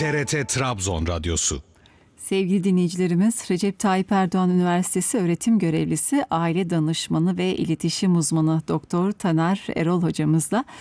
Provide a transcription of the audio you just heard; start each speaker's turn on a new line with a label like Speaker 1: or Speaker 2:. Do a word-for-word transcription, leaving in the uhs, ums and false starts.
Speaker 1: T R T Trabzon Radyosu.
Speaker 2: Sevgili dinleyicilerimiz, Recep Tayyip Erdoğan Üniversitesi öğretim görevlisi, aile danışmanı ve iletişim uzmanı Doktor Taner Erol hocamızla